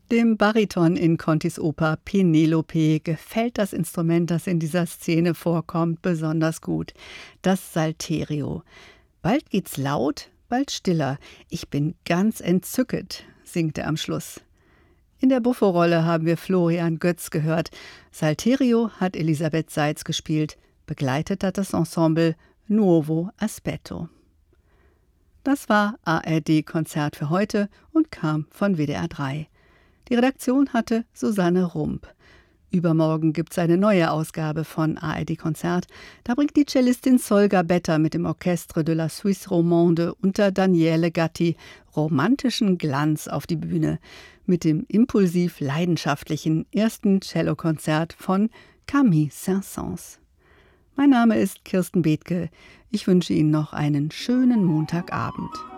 Dem Bariton in Contis Oper Penelope gefällt das Instrument, das in dieser Szene vorkommt, besonders gut. Das Salterio. Bald geht's laut, bald stiller. Ich bin ganz entzücket, singt er am Schluss. In der Buffo-Rolle haben wir Florian Götz gehört. Salterio hat Elisabeth Seitz gespielt. Begleitet hat das Ensemble Nuovo Aspetto. Das war ARD-Konzert für heute und kam von WDR 3. Die Redaktion hatte Susanne Rump. Übermorgen gibt es eine neue Ausgabe von ARD-Konzert. Da bringt die Cellistin Solga Better mit dem Orchestre de la Suisse Romande unter Daniele Gatti romantischen Glanz auf die Bühne mit dem impulsiv-leidenschaftlichen ersten Cellokonzert von Camille Saint-Saëns. Mein Name ist Kirsten Bethke. Ich wünsche Ihnen noch einen schönen Montagabend.